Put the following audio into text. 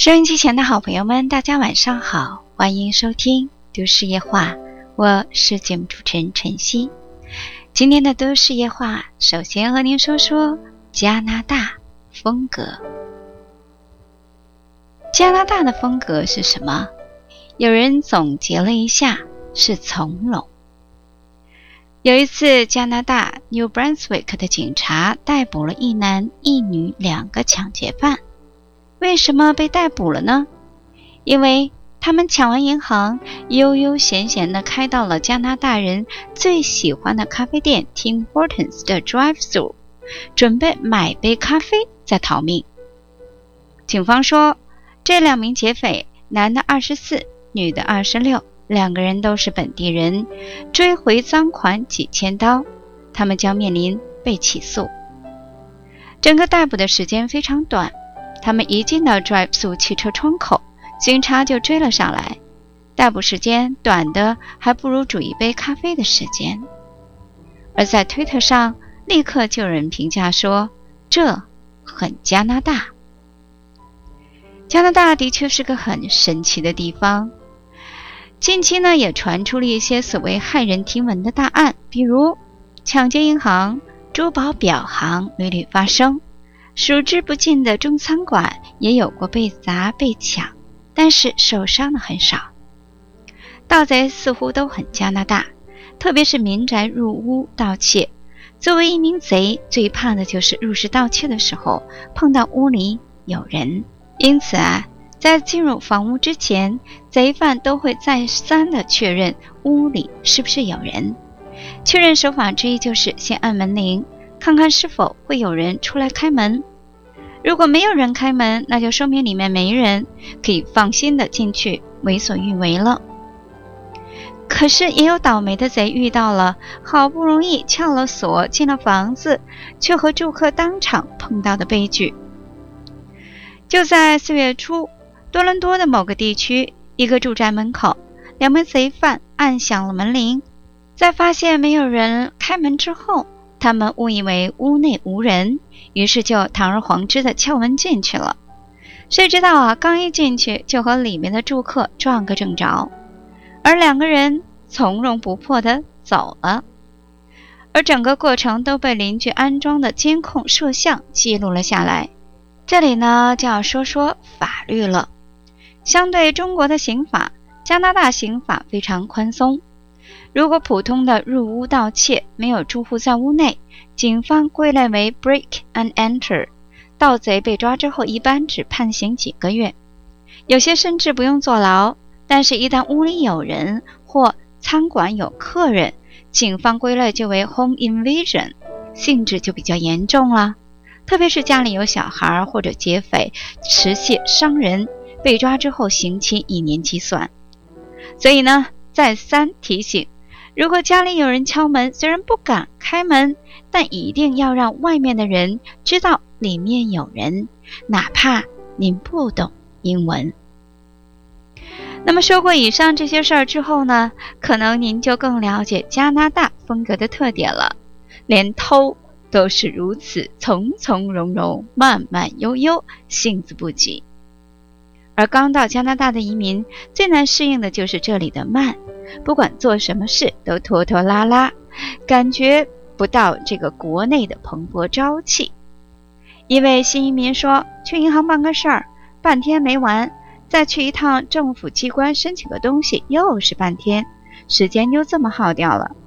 收音机前的好朋友们，大家晚上好，欢迎收听都市夜话，我是节目主持人晨曦。今天的都市夜话，首先和您说说加拿大风格。加拿大的风格是什么？有人总结了一下，是从容。有一次，加拿大 New Brunswick 的警察逮捕了一男一女2个抢劫犯。为什么被逮捕了呢？因为他们抢完银行，悠悠闲闲地开到了加拿大人最喜欢的咖啡店 Tim Hortons 的 drive-thru， 准备买杯咖啡再逃命。警方说，这2名劫匪，男的24，女的26，2个人都是本地人，追回赃款几千刀，他们将面临被起诉。整个逮捕的时间非常短，他们一进到 drive-thru 汽车窗口，警察就追了上来。逮捕时间短的还不如煮一杯咖啡的时间。而在推特上，立刻就有人评价说，这很加拿大。加拿大的确是个很神奇的地方。近期呢，也传出了一些所谓骇人听闻的大案，比如抢劫银行、珠宝表行屡屡发生，数之不尽的中餐馆也有过被砸被抢，但是受伤的很少。盗贼似乎都很加拿大，特别是民宅入屋盗窃。作为一名贼，最怕的就是入室盗窃的时候碰到屋里有人。因此在进入房屋之前，贼犯都会再三的确认屋里是不是有人。确认手法之一就是先按门铃，看看是否会有人出来开门。如果没有人开门，那就说明里面没人，可以放心的进去为所欲为了。可是也有倒霉的贼遇到了好不容易撬了锁进了房子，却和住客当场碰到的悲剧。就在4月初，多伦多的某个地区，一个住宅门口，2名贼犯按响了门铃，在发现没有人开门之后，他们误以为屋内无人，于是就堂而皇之的撬门进去了。谁知道刚一进去就和里面的住客撞个正着，而2个人从容不迫的走了。而整个过程都被邻居安装的监控摄像记录了下来。这里呢，就要说说法律了。相对中国的刑法，加拿大刑法非常宽松。如果普通的入屋盗窃没有住户在屋内，警方归类为 break and enter， 盗贼被抓之后一般只判刑几个月，有些甚至不用坐牢。但是一旦屋里有人或餐馆有客人，警方归类就为 home invasion， 性质就比较严重了。特别是家里有小孩或者劫匪持械伤人，被抓之后刑期1年计算。所以呢，再三提醒，如果家里有人敲门，虽然不敢开门，但一定要让外面的人知道里面有人，哪怕您不懂英文。那么说过以上这些事儿之后呢，可能您就更了解加拿大风格的特点了。连偷都是如此从从容容、慢慢悠悠，性子不急。而刚到加拿大的移民最难适应的就是这里的慢，不管做什么事都拖拖拉拉，感觉不到这个国内的蓬勃朝气。一位新移民说，去银行办个事儿，半天没完，再去一趟政府机关申请个东西，又是半天，时间就这么耗掉了。